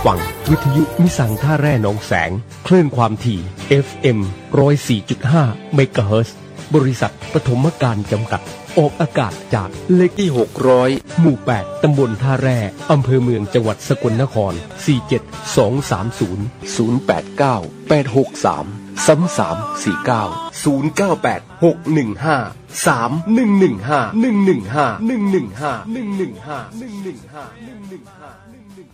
ฟังวิทยุมิสังท่าแร่หนองแสงคลื่นความถี่ FM 104.5 เมกะเฮิรตซ์บริษัทปฐมการจำกัดออกอากาศจากเลขที่600หมู่8ตำบลท่าแร่อำเภอเมืองจังหวัดสกลนคร47230 089 863 3349 098 615 3115115 115 115 115 115 115